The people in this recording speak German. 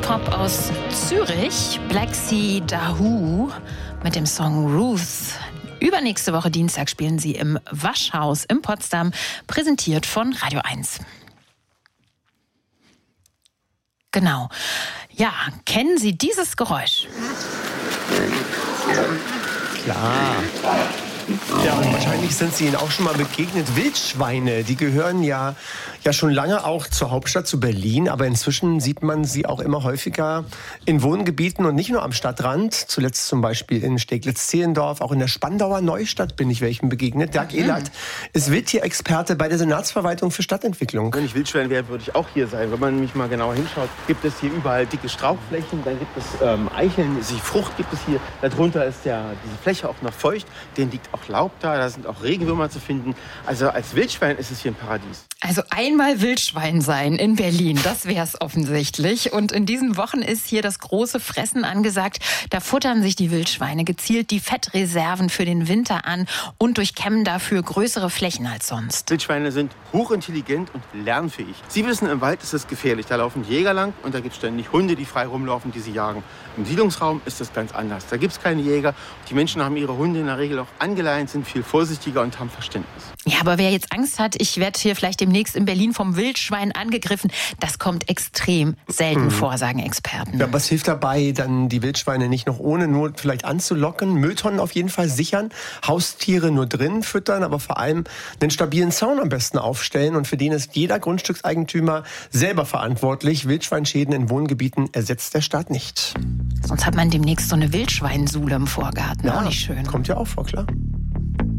Hip-Hop aus Zürich, Black Sea Dahoo mit dem Song Ruth. Übernächste Woche Dienstag spielen sie im Waschhaus in Potsdam, präsentiert von Radio 1. Genau. Ja, kennen Sie dieses Geräusch? Klar. Ja, und wahrscheinlich sind Sie Ihnen auch schon mal begegnet. Wildschweine, die gehören ja schon lange auch zur Hauptstadt, zu Berlin. Aber inzwischen sieht man sie auch immer häufiger in Wohngebieten und nicht nur am Stadtrand. Zuletzt zum Beispiel in Steglitz-Zehlendorf, auch in der Spandauer Neustadt bin ich welchen begegnet. Dirk Ehlert ist Wildtierexperte bei der Senatsverwaltung für Stadtentwicklung. Wenn ich Wildschwein wäre, würde ich auch hier sein. Wenn man nämlich mal genauer hinschaut, gibt es hier überall dicke Strauchflächen, dann gibt es Eicheln, Frucht gibt es hier. Darunter ist diese Fläche auch noch feucht, denen liegt auch Laub da sind auch Regenwürmer zu finden. Also als Wildschwein ist es hier ein Paradies. Also einmal Wildschwein sein in Berlin, das wäre es offensichtlich. Und in diesen Wochen ist hier das große Fressen angesagt. Da futtern sich die Wildschweine gezielt die Fettreserven für den Winter an und durchkämmen dafür größere Flächen als sonst. Wildschweine sind hochintelligent und lernfähig. Sie wissen, im Wald ist es gefährlich. Da laufen Jäger lang und da gibt es ständig Hunde, die frei rumlaufen, die sie jagen. Im Siedlungsraum ist das ganz anders. Da gibt es keine Jäger. Die Menschen haben ihre Hunde in der Regel auch angeleint, sind viel vorsichtiger und haben Verständnis. Ja, aber wer jetzt Angst hat, ich werde hier vielleicht demnächst in Berlin vom Wildschwein angegriffen, das kommt extrem selten vor, sagen Experten. Ja, was hilft dabei, dann die Wildschweine nicht noch ohne Not vielleicht anzulocken? Mülltonnen auf jeden Fall sichern, Haustiere nur drin füttern, aber vor allem einen stabilen Zaun am besten aufstellen. Und für den ist jeder Grundstückseigentümer selber verantwortlich. Wildschweinschäden in Wohngebieten ersetzt der Staat nicht. Sonst hat man demnächst so eine Wildschweinsule im Vorgarten. Ja, auch nicht schön. Kommt ja auch vor, klar.